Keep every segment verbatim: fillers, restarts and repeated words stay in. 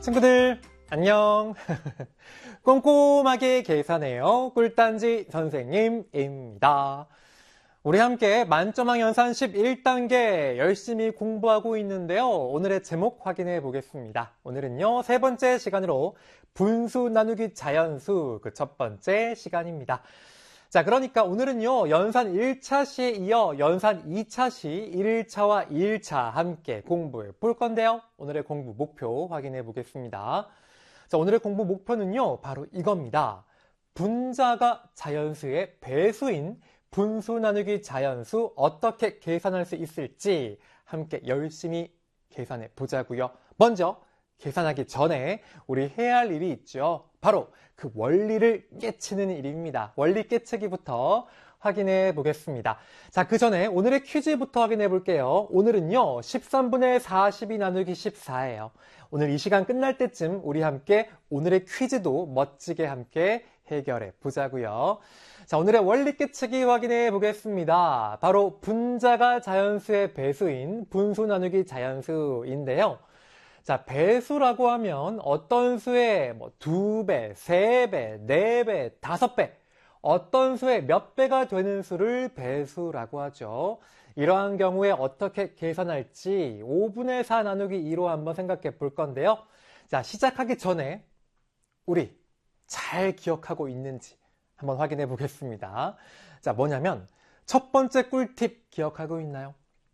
친구들 안녕. 꼼꼼하게 계산해요. 꿀단지 선생님입니다. 우리 함께 만점왕 연산 십일 단계 열심히 공부하고 있는데요. 오늘의 제목 확인해 보겠습니다. 오늘은요, 세 번째 시간으로 분수 나누기 자연수 그 첫 번째 시간입니다. 자, 그러니까 오늘은요, 연산 일 차 시에 이어 연산 이 차 시 일 차와 이 일차 함께 공부해 볼 건데요. 오늘의 공부 목표 확인해 보겠습니다. 자, 오늘의 공부 목표는요, 바로 이겁니다. 분자가 자연수의 배수인 분수 나누기 자연수 어떻게 계산할 수 있을지 함께 열심히 계산해 보자고요. 먼저 계산하기 전에 우리 해야 할 일이 있죠. 바로 그 원리를 깨치는 일입니다. 원리 깨치기부터 확인해 보겠습니다. 자, 그 전에 오늘의 퀴즈부터 확인해 볼게요. 오늘은요, 십삼분의 사십이 나누기 십사예요. 오늘 이 시간 끝날 때쯤 우리 함께 오늘의 퀴즈도 멋지게 함께 해결해 보자고요. 자, 오늘의 원리 깨치기 확인해 보겠습니다. 바로 분자가 자연수의 배수인 분수 나누기 자연수인데요. 자, 배수라고 하면 어떤 수의 뭐 두 배, 세 배, 네 배, 다섯 배, 어떤 수의 몇 배가 되는 수를 배수라고 하죠. 이러한 경우에 어떻게 계산할지 오분의 사 나누기 이로 한번 생각해 볼 건데요. 자, 시작하기 전에 우리 잘 기억하고 있는지 한번 확인해 보겠습니다. 자, 뭐냐면 첫 번째 꿀팁 기억하고 있나요?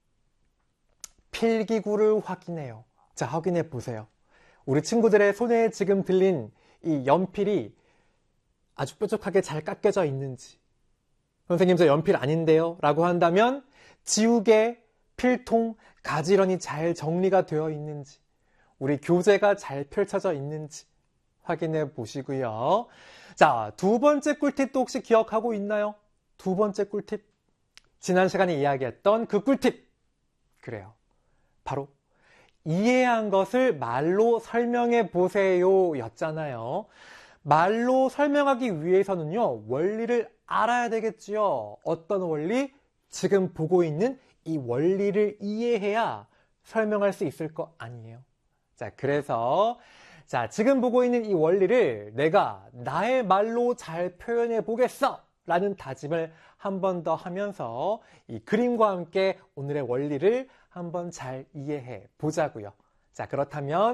필기구를 확인해요. 자, 확인해 보세요. 우리 친구들의 손에 지금 들린 이 연필이 아주 뾰족하게 잘 깎여져 있는지, 선생님 저 연필 아닌데요? 라고 한다면 지우개, 필통, 가지런히 잘 정리가 되어 있는지, 우리 교재가 잘 펼쳐져 있는지 확인해 보시고요. 자, 두 번째 꿀팁도 혹시 기억하고 있나요? 두 번째 꿀팁. 지난 시간에 이야기했던 그 꿀팁. 그래요. 바로 이해한 것을 말로 설명해 보세요 였잖아요. 말로 설명하기 위해서는요, 원리를 알아야 되겠지요. 어떤 원리? 지금 보고 있는 이 원리를 이해해야 설명할 수 있을 거 아니에요. 자, 그래서 자, 지금 보고 있는 이 원리를 내가 나의 말로 잘 표현해 보겠어 라는 다짐을 한 번 더 하면서 이 그림과 함께 오늘의 원리를 한번 잘 이해해 보자고요. 자, 그렇다면